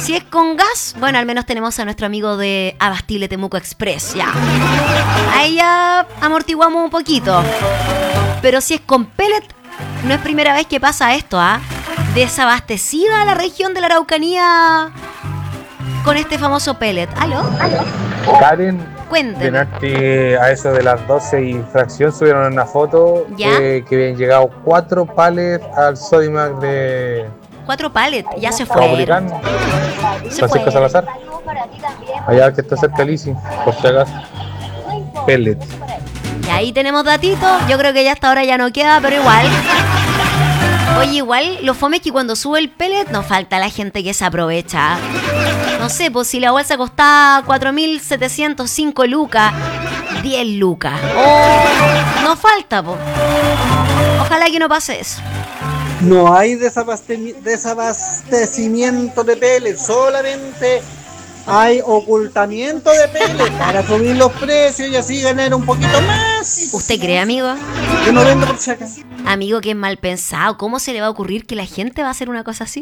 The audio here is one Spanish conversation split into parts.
Si es con gas, bueno, al menos tenemos a nuestro amigo de Abastible Temuco Express, ya. Ahí ya amortiguamos un poquito. Pero si es con pellet, no es primera vez que pasa esto, ¿ah? Desabastecida la región de la Araucanía con este famoso pellet. ¿Aló? Karen, Cuénteme. de Norte a eso de las 12 y fracción subieron una foto que habían llegado 4 palets al Sodimac de 4 pallets, ya se fueron. Republicano. Se Francisco fue. Salazar. Allá que está cerca Lisi, por si acaso. Pellet. Y ahí tenemos datitos. Yo creo que ya hasta ahora ya no queda, pero igual. Oye, igual lo fome es que cuando sube el pellet no falta la gente que se aprovecha. No sé, pues si la bolsa costaba 4.705 lucas, 10 lucas. No falta, pues. Ojalá que no pase eso. No hay desabastecimiento de pellets, solamente hay ocultamiento de pellets para subir los precios y así ganar un poquito más. ¿Usted cree, amigo? Yo no vendo por si acaso. Amigo, que es mal pensado. ¿Cómo se le va a ocurrir que la gente va a hacer una cosa así?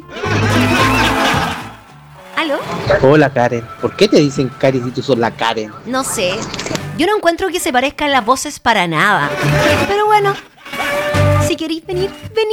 ¿Aló? Hola Karen, ¿por qué te dicen Karen si tú sos la Karen? No sé. Yo no encuentro que se parezcan las voces para nada. Pero bueno, si queréis venir, vení.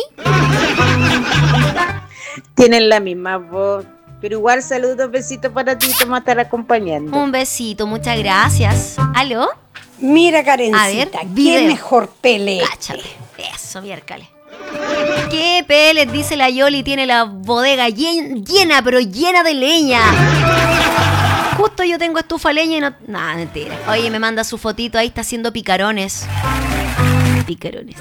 Tienen la misma voz. Pero igual saludos, besitos para ti, te va a estar acompañando. Un besito, muchas gracias. ¿Aló? Mira, Karencita, A ver, ¿qué video. mejor pellet? Cáchate. Eso, miércale. ¿Qué pellet? Dice la Yoli, tiene la bodega llena, pero llena de leña. Justo yo tengo estufa de leña y no... Nada, mentira. Oye, me manda su fotito, ahí está haciendo picarones. Picarones.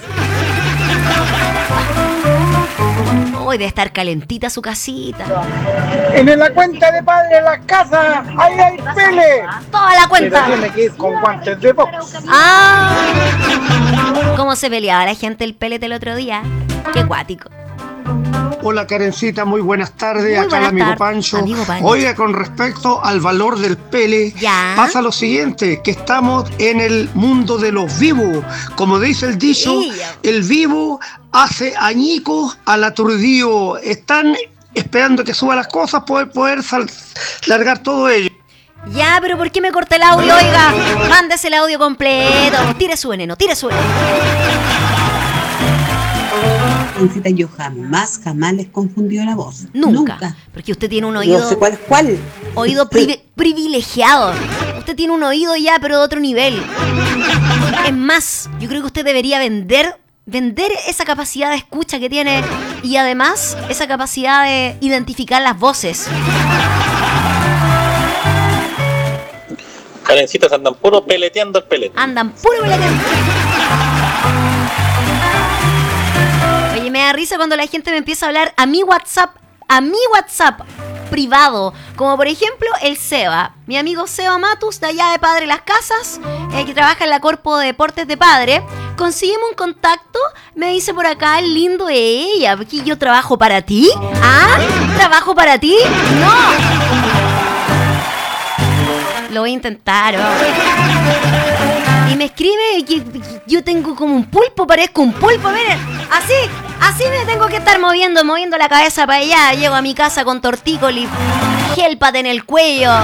Hoy debe estar calentita su casita. En la cuenta de padre en la casa, ahí hay pellet. Toda la cuenta. Pero tiene que ir con guantes de box. Ah, ¿cómo se peleaba la gente el pellet el otro día? Qué cuático. Hola Karencita, muy buenas tardes, Muy acá el buenas amigo tardes, Pancho. amigo Pancho. Oiga, con respecto al valor del pele, Ya. pasa lo siguiente, que estamos en el mundo de los vivos. Como dice el dicho, Ella. el vivo hace añicos al aturdido. Están esperando que suba las cosas para poder largar todo ello. Ya, pero ¿por qué me corté el audio? Oiga, mándese el audio completo. Tire su veneno, tire su veneno. Yo jamás les confundió la voz. Nunca. Porque usted tiene un oído... No sé cuál es cuál. Oído privilegiado. Usted tiene un oído ya, pero de otro nivel. Es más, yo creo que usted debería vender esa capacidad de escucha que tiene y además esa capacidad de identificar las voces. Karencitas andan puro peleteando el pelete. Andan puro peleteando. Oye, me da risa cuando la gente me empieza a hablar a mi WhatsApp privado, como por ejemplo el Seba, mi amigo Seba Matus de allá de Padre Las Casas, que trabaja en la Corpo de Deportes de Padre. Consígueme un contacto, me dice por acá el lindo de ella, porque yo trabajo para ti. ¿Ah? ¿Trabajo para ti? No. Lo voy a intentar. Y me escribe que yo tengo como un pulpo, parezco un pulpo, miren, así me tengo que estar moviendo la cabeza para allá. Llego a mi casa con tortícolis, gélpate en el cuello,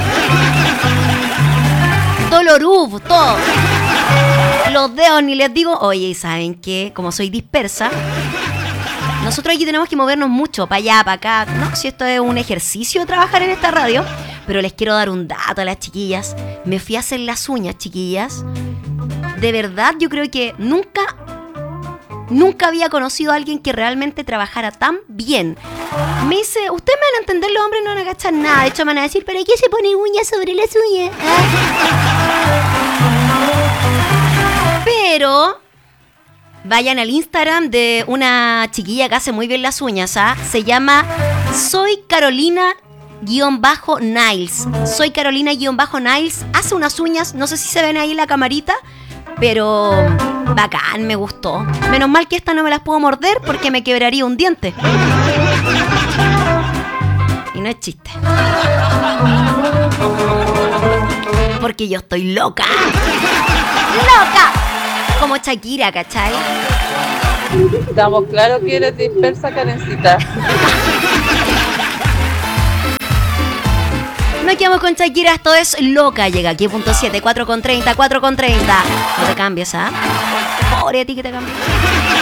dolorub, todo. Los dedos ni les digo. Oye, ¿saben qué? Como soy dispersa, nosotros aquí tenemos que movernos mucho, para allá, para acá. No, si esto es un ejercicio de trabajar en esta radio. Pero les quiero dar un dato a las chiquillas. Me fui a hacer las uñas, chiquillas. De verdad, yo creo que nunca había conocido a alguien que realmente trabajara tan bien. Me dice, ustedes me van a entender, los hombres no van a cachar nada. De hecho, me van a decir, ¿pero qué se pone uñas sobre las uñas? ¿Ah? Pero vayan al Instagram de una chiquilla que hace muy bien las uñas, ¿ah? Se llama Soy Carolina-Niles. Soy Carolina-Niles. Hace unas uñas, no sé si se ven ahí en la camarita, pero bacán, me gustó. Menos mal que esta no me las puedo morder porque me quebraría un diente. Y no es chiste. Porque yo estoy loca. ¡Loca! Como Shakira, ¿cachai? Estamos claros que eres dispersa, Karencita. Nos quedamos con Shakira, esto es Loca. Llega aquí, punto 7, 4:30, 4:30. No te cambies, ¿ah? Pobre a ti que te cambies.